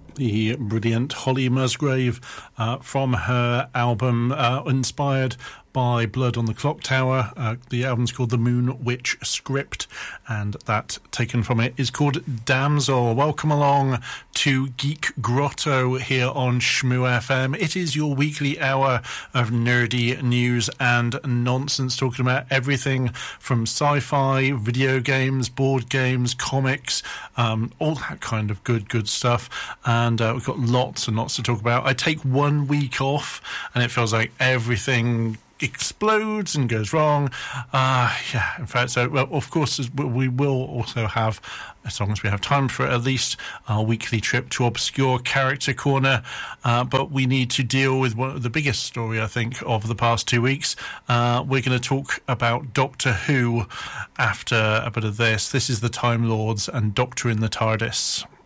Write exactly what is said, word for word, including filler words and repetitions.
The brilliant Holly Musgrave uh, from her album uh, inspired by Blood on the Clock Tower. Uh, the album's called The Moon Witch Script, and that taken from it is called Damsel. Welcome along to Geek Grotto here on Shmoo F M. It is your weekly hour of nerdy news and nonsense, talking about everything from sci-fi, video games, board games, comics, um, all that kind of good, good stuff. And uh, we've got lots and lots to talk about. I take one week off, and it feels like everything explodes and goes wrong. Uh, yeah, in fact, so, well, of course, we will also have, as long as we have time for it, at least our weekly trip to Obscure Character Corner. Uh, but we need to deal with one of the biggest story, I think, of the past two weeks. Uh, we're going to talk about Doctor Who after a bit of this. This is the Time Lords and Doctor in the TARDIS.